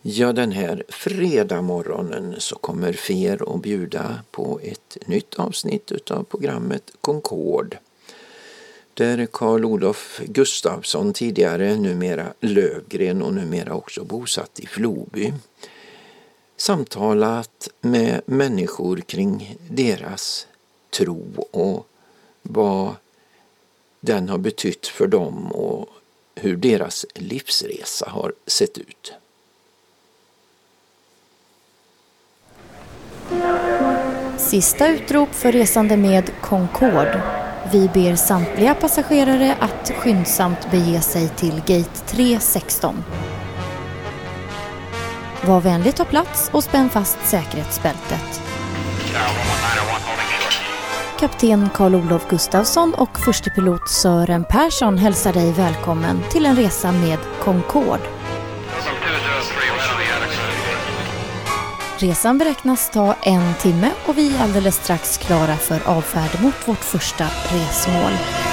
Ja, den här fredagsmorgonen så kommer Fer att bjuda på ett nytt avsnitt utav programmet Concord. Där Carl Olof Gustafsson, tidigare numera Lövgren och numera också bosatt i Floby, samtalat med människor kring deras tro och vad den har betytt för dem och hur deras livsresa har sett ut. Sista utrop för resande med Concord. Vi ber samtliga passagerare att skyndsamt bege sig till gate 316. Var vänlig ta plats och spänn fast säkerhetsbältet. Kapten Carl Olof Gustafsson och förstepilot Sören Persson hälsar dig välkommen till en resa med Concord. Resan beräknas ta 1 timme och vi är alldeles strax klara för avfärd mot vårt första resmål.